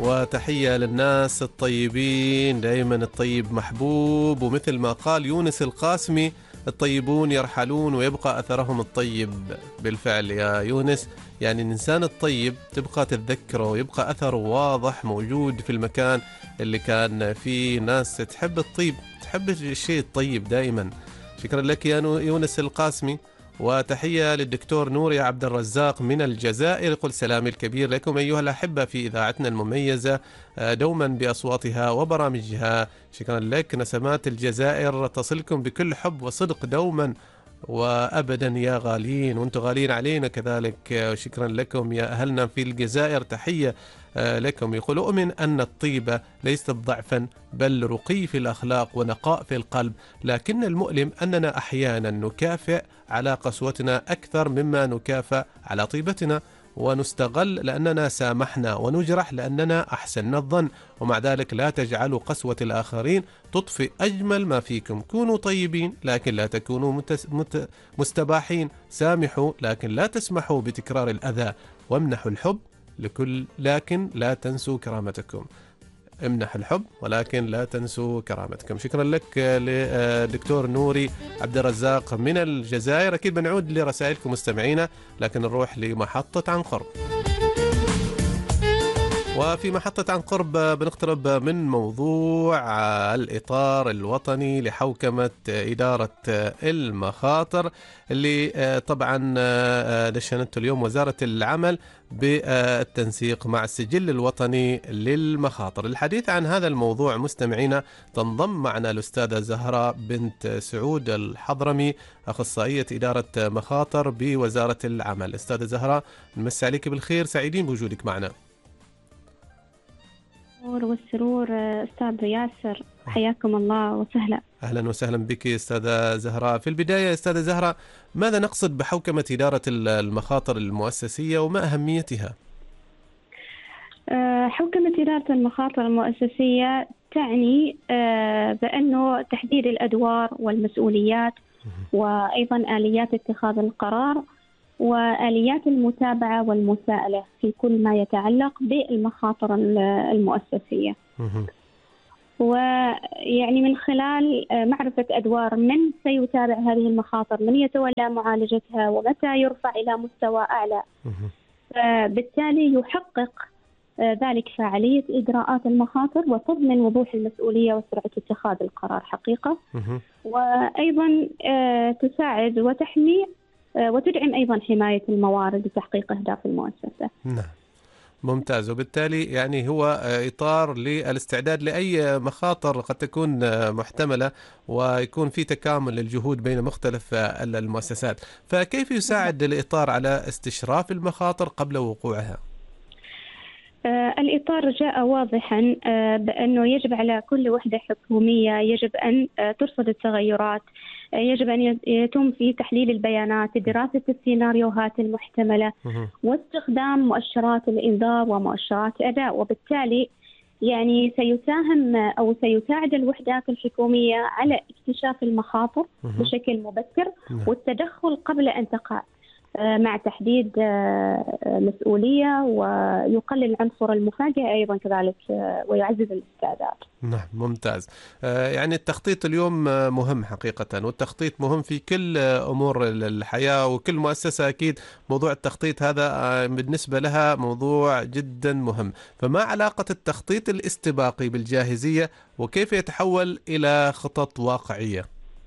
وتحية للناس الطيبين، دائما الطيب محبوب، ومثل ما قال يونس القاسمي: الطيبون يرحلون ويبقى أثرهم الطيب. بالفعل يا يونس، يعني الإنسان الطيب تبقى تتذكره ويبقى أثره واضح موجود في المكان اللي كان فيه ناس تحب الطيب، تحب الشيء الطيب دائما. شكرا لك يا يونس القاسمي. وتحية للدكتور نوري عبد الرزاق من الجزائر، قل سلامي الكبير لكم أيها الأحبة في إذاعتنا المميزة دوما بأصواتها وبرامجها. شكرا لك. نسمات الجزائر تصلكم بكل حب وصدق دوما وأبدا يا غالين، وانتم غالين علينا كذلك. شكرا لكم يا أهلنا في الجزائر، تحية لكم. يقول: أؤمن أن الطيبة ليست ضعفا بل رقي في الأخلاق ونقاء في القلب، لكن المؤلم أننا أحيانا نكافئ على قسوتنا أكثر مما نكافئ على طيبتنا، ونستغل لأننا سامحنا، ونجرح لأننا أحسننا الظن، ومع ذلك لا تجعلوا قسوة الآخرين تطفئ أجمل ما فيكم. كونوا طيبين لكن لا تكونوا مستباحين، سامحوا لكن لا تسمحوا بتكرار الأذى، وامنحوا الحب لكل لكن لا تنسوا كرامتكم. امنح الحب ولكن لا تنسوا كرامتكم. شكرا لك لدكتور نوري عبد الرزاق من الجزائر. أكيد بنعود لرسائلكم مستمعينا، لكن نروح لمحطة عن قرب. وفي محطة عن قرب بنقترب من موضوع الإطار الوطني لحوكمة إدارة المخاطر، اللي طبعا دشنته اليوم وزارة العمل بالتنسيق مع السجل الوطني للمخاطر. الحديث عن هذا الموضوع مستمعينا تنضم معنا الأستاذة زهراء بنت سعود الحضرمي، أخصائية إدارة مخاطر بوزارة العمل. أستاذة زهراء، نمسي عليك بالخير، سعيدين بوجودك معنا. والسرور أستاذ ياسر، حياكم الله وسهلا. أهلا وسهلا بك أستاذة زهراء. في البداية أستاذة زهراء، ماذا نقصد بحوكمة إدارة المخاطر المؤسسية وما أهميتها؟ حوكمة إدارة المخاطر المؤسسية تعني بأنه تحديد الأدوار والمسؤوليات، وأيضا آليات اتخاذ القرار وآليات المتابعة والمساءلة في كل ما يتعلق بالمخاطر المؤسسية. ويعني من خلال معرفة أدوار من سيتابع هذه المخاطر، من يتولى معالجتها، ومتى يرفع إلى مستوى أعلى، بالتالي يحقق ذلك فعالية إجراءات المخاطر وتضمن وضوح المسؤولية وسرعة اتخاذ القرار حقيقة. وأيضا تساعد وتحمي وتدعم أيضا حماية الموارد لتحقيق أهداف المؤسسة. نعم، ممتاز. وبالتالي يعني هو إطار للاستعداد لأي مخاطر قد تكون محتملة، ويكون في تكامل للجهود بين مختلف المؤسسات. فكيف يساعد الإطار على استشراف المخاطر قبل وقوعها؟ الإطار جاء واضحا بأنه يجب على كل وحدة حكومية يجب أن ترصد التغيرات، يجب أن يتم في تحليل البيانات، دراسة السيناريوهات المحتملة، واستخدام مؤشرات الإنذار ومؤشرات أداء. وبالتالي يعني سيساهم أو سيساعد الوحدات الحكومية على اكتشاف المخاطر بشكل مبكر والتدخل قبل أن تقع، مع تحديد مسؤولية، ويقلل عنصر المفاجأة أيضا كذلك، ويعزز الاستعداد. نعم، ممتاز. يعني التخطيط اليوم مهم حقيقة، والتخطيط مهم في كل أمور الحياة، وكل مؤسسة أكيد موضوع التخطيط هذا بالنسبة لها موضوع جدا مهم. فما علاقة التخطيط الاستباقي بالجاهزية، وكيف يتحول إلى خطط واقعية؟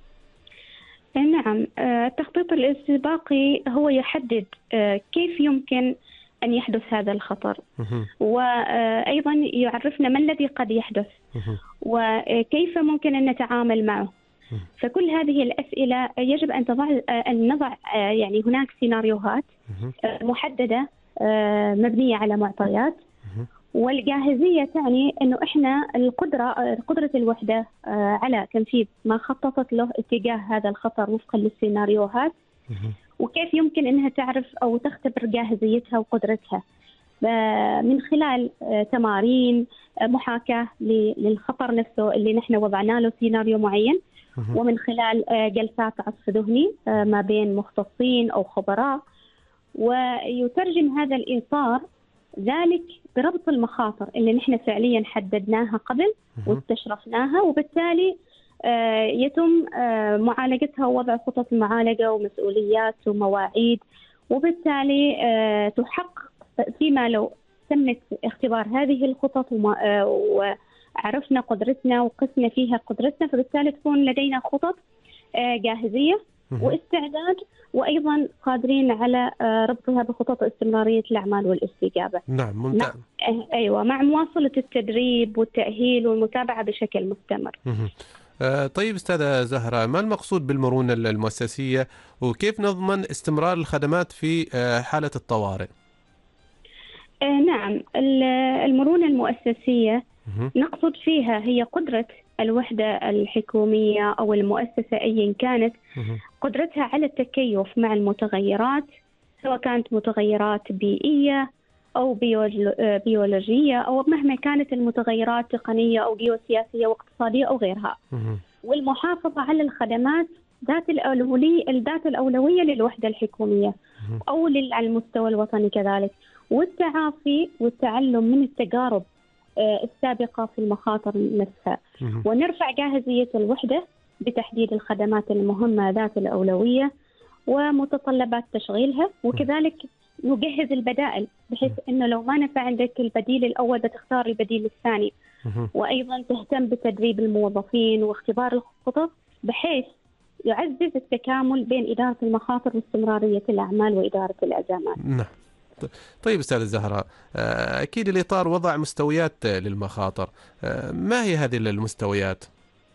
نعم، التخطيط الاستباقي هو يحدد كيف يمكن أن يحدث هذا الخطر، وأيضا يعرفنا ما الذي قد يحدث وكيف ممكن أن نتعامل معه. فكل هذه الأسئلة يجب أن نضع يعني هناك سيناريوهات محددة مبنية على معطيات. والجاهزية تعني أنه إحنا قدرة الوحدة على تنفيذ ما خططت له اتجاه هذا الخطر وفقا للسيناريوهات، وكيف يمكن أنها تعرف أو تختبر جاهزيتها وقدرتها من خلال تمارين محاكاة للخطر نفسه اللي نحن وضعنا له سيناريو معين، ومن خلال جلسات عصف ذهني ما بين مختصين أو خبراء، ويترجم هذا الإطار ذلك بربط المخاطر اللي نحن فعليا حددناها قبل واستشرفناها، وبالتالي يتم معالجتها ووضع خطط المعالجة ومسؤوليات ومواعيد، وبالتالي تحقق فيما لو تمت اختبار هذه الخطط وعرفنا قدرتنا وقسنا فيها قدرتنا، فبالتالي تكون لدينا خطط جاهزية واستعداد، وأيضا قادرين على ربطها بخطط استمرارية الأعمال والاستجابة. نعم ممتاز. أيوة، مع مواصلة التدريب والتأهيل والمتابعة بشكل مستمر. طيب أستاذة زهرة، ما المقصود بالمرونة المؤسسية، وكيف نضمن استمرار الخدمات في حالة الطوارئ؟ نعم، المرونة المؤسسية نقصد فيها هي قدرة الوحدة الحكومية أو المؤسسة أيا كانت، قدرتها على التكيف مع المتغيرات، سواء كانت متغيرات بيئية أو بيولوجية أو مهما كانت المتغيرات تقنية أو جيوسياسية واقتصادية أو غيرها، والمحافظة على الخدمات ذات الأولوية للوحدة الحكومية أو على المستوى الوطني كذلك، والتعافي والتعلم من التجارب السابقة في المخاطر نفسها، ونرفع جاهزية الوحدة بتحديد الخدمات المهمة ذات الأولوية ومتطلبات تشغيلها، وكذلك نجهز البدائل بحيث أنه لو ما نفع عندك البديل الأول بتختار البديل الثاني، وأيضا تهتم بتدريب الموظفين واختبار الخطط بحيث يعزز التكامل بين إدارة المخاطر واستمرارية الأعمال وإدارة الأزمات. نعم. طيب أستاذة زهرة، أكيد الإطار وضع مستويات للمخاطر، ما هي هذه المستويات؟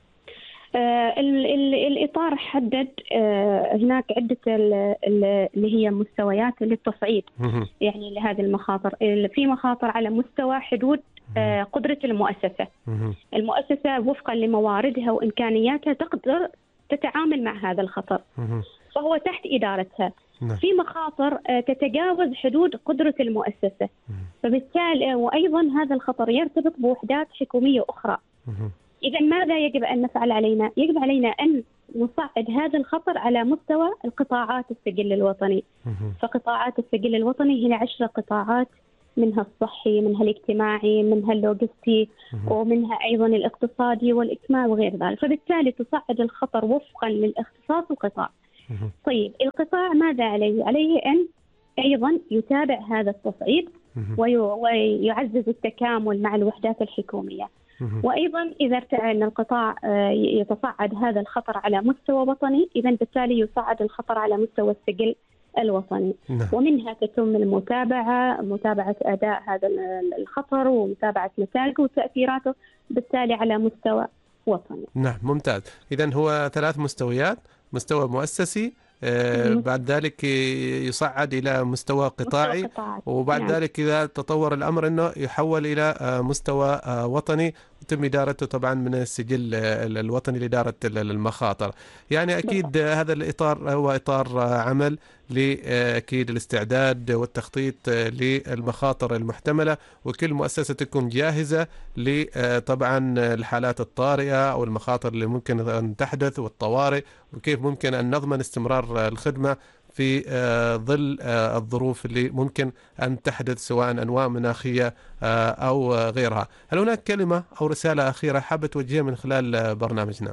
الإطار حدد هناك عدة اللي هي مستويات للتصعيد يعني لهذه المخاطر. في مخاطر على مستوى حدود قدرة المؤسسة. المؤسسة وفقا لمواردها وإمكانياتها تقدر تتعامل مع هذا الخطر، فهو تحت إدارتها. في مخاطر تتجاوز حدود قدرة المؤسسة، فبالتالي وأيضا هذا الخطر يرتبط بوحدات حكومية أخرى. إذا ماذا يجب أن نفعل علينا؟ يجب علينا أن نصعد هذا الخطر على مستوى القطاعات السجل الوطني. فقطاعات السجل الوطني هي 10 قطاعات، منها الصحي، منها الاجتماعي، منها اللوجستي، ومنها أيضا الاقتصادي والإجتماعي وغير ذلك. فبالتالي تصعد الخطر وفقا للاختصاص القطاع. طيب القطاع ماذا عليه؟ عليه أن أيضا يتابع هذا التصعيد ويعزز التكامل مع الوحدات الحكومية. وأيضا إذا ارتأى أن القطاع يتصعد هذا الخطر على مستوى وطني، إذا بالتالي يصعد الخطر على مستوى السجل الوطني. ومنها تتم متابعة أداء هذا الخطر ومتابعة نتائجه وتأثيراته بالتالي على مستوى وطني. نعم ممتاز. إذن هو 3 مستويات: مستوى مؤسسي، بعد ذلك يصعد إلى مستوى قطاعي، وبعد ذلك إذا تطور الأمر أنه يحول إلى مستوى وطني يتم إدارته طبعا من السجل الوطني لإدارة المخاطر. يعني أكيد هذا الإطار هو إطار عمل لأكيد الاستعداد والتخطيط للمخاطر المحتملة، وكل مؤسسة تكون جاهزة لطبعا الحالات الطارئة أو المخاطر اللي ممكن أن تحدث والطوارئ، وكيف ممكن أن نضمن استمرار الخدمة في ظل الظروف اللي ممكن أن تحدث، سواء أنواع مناخية أو غيرها. هل هناك كلمة أو رسالة أخيرة حابة توجهها من خلال برنامجنا؟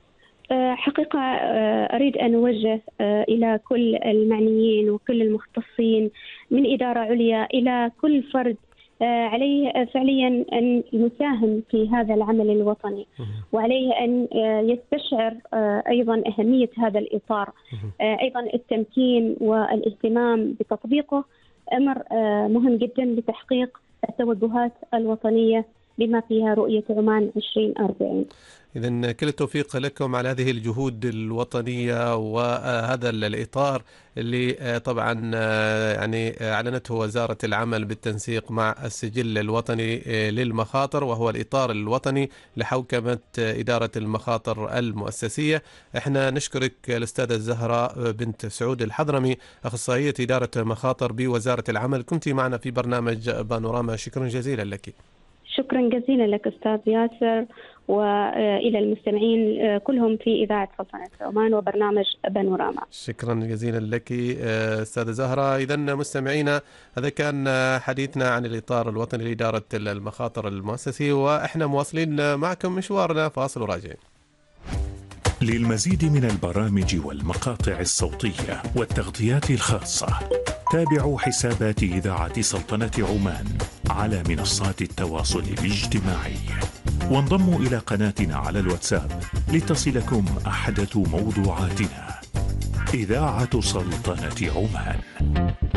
حقيقة أريد أن أوجه إلى كل المعنيين وكل المختصين من إدارة عليا إلى كل فرد عليه فعليا أن يساهم في هذا العمل الوطني، وعليه أن يستشعر أيضا أهمية هذا الإطار. أيضا التمكين والاهتمام بتطبيقه أمر مهم جدا لتحقيق التوجهات الوطنية بما فيها رؤية عمان 2040. إذن كل التوفيق لكم على هذه الجهود الوطنية وهذا الإطار اللي طبعا يعني أعلنته وزارة العمل بالتنسيق مع السجل الوطني للمخاطر، وهو الإطار الوطني لحوكمة إدارة المخاطر المؤسسية. احنا نشكرك الأستاذة زهرة بنت سعود الحضرمي، أخصائية إدارة مخاطر بوزارة العمل، كنت معنا في برنامج بانوراما. شكرا جزيلا لك. شكرا جزيلا لك أستاذ ياسر، وإلى المستمعين كلهم في إذاعة سلطنة عمان وبرنامج بانوراما. شكرا جزيلا لك أستاذة زهرة. إذا مستمعينا، هذا كان حديثنا عن الإطار الوطني لإدارة المخاطر المؤسسي، وإحنا مواصلين معكم مشوارنا. فاصل وراجعين. للمزيد من البرامج والمقاطع الصوتية والتغطيات الخاصة تابعوا حسابات إذاعة سلطنة عمان على منصات التواصل الاجتماعي، وانضموا إلى قناتنا على الواتساب لتصلكم أحدث موضوعاتنا. إذاعة سلطنة عمان.